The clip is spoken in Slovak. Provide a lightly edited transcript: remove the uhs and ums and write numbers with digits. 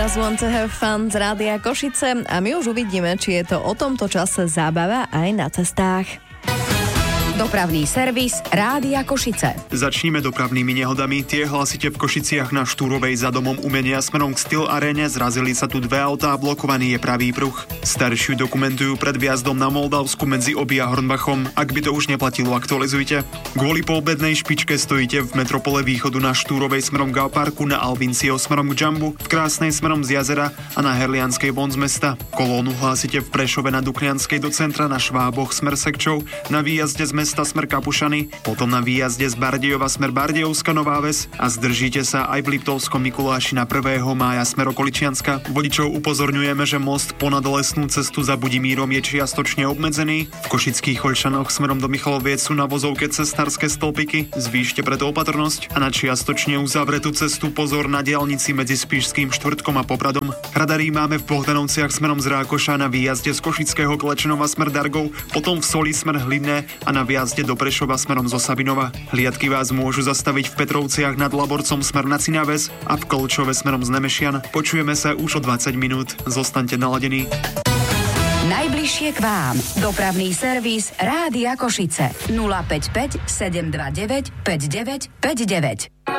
Stars Want to Have Fun z Rádia Košice a my už uvidíme, či je to o tomto čase zábava aj na cestách. Dopravný servis Rádia Košice. Začníme dopravnými nehodami. Tie hlasíte v Košiciach na Štúrovej za domom umenia smerom k Styl Arene. Zrazili sa tu dve autá a blokovaný je pravý pruh. Staršiu dokumentujú pred vjazdom na Moldavsku medzi Oby a Hornbachom. Ak by to už neplatilo, aktualizujte. Kvôli poobednej špičke stojíte v metropole východu na Štúrovej smerom k Geoparku, na Alvincio smerom k Jumbu, v Krásnej smerom z jazera a na Herlianskej von z mesta. Kolónu hlásite v Prešove na Duklianskej do centra, na Šváboch smer Sekčov, na výjazde z mesta smer Kapušany, potom na výjazde z Bardejova smer Bardejovska Nová Ves a zdržíte sa aj v Liptovskom Mikuláši na 1. mája smer Okoličianska. Vodičov upozorňujeme, že most ponad lesnú cestu za Budimírom je čiastočne obmedzený. V Košických Oľšanoch smerom do Michaloviec sú na vozovke cestárske stĺpiky, zvýšte preto opatrnosť a na čiastočne uzavretú cestu pozor na diaľnici medzi Spišským Štvrtkom a Popradom. Radarí máme v Bohdanovciach smerom z Rákoša, na výjazde z Košického Klečenova smer Dargov, potom v Soli smer Hlinné a na výjazde do Prešova smerom zo Sabinova. Hliadky vás môžu zastaviť v Petrovciach nad Laborcom smer na Cinaves a v Kolčove smerom z Nemešian. Počujeme sa už o 20 minút. Zostaňte naladení. Najbližšie k vám. Dopravný servis Rádia Košice. 055 729 5959.